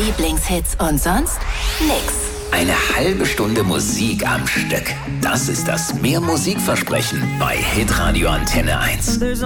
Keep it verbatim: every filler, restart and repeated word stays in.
Lieblingshits und sonst nix. Eine halbe Stunde Musik am Stück. Das ist das Mehr Musikversprechen bei Hitradio Antenne eins.